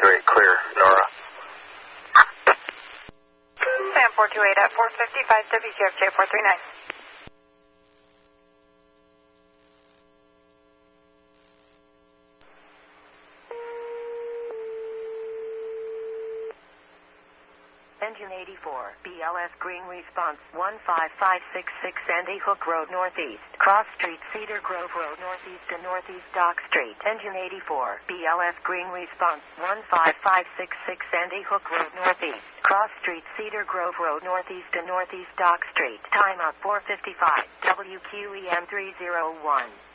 Great, clear, Nora. Sam 428 at 455 WTFJ 439. Engine 84, BLS Green Response 15566 Sandy Hook Road Northeast, Cross Street, Cedar Grove Road Northeast to Northeast Dock Street. Engine 84, BLS Green Response 15566 Sandy Hook Road Northeast, Cross Street, Cedar Grove Road Northeast to Northeast Dock Street. Timeout 455, WQEM 301.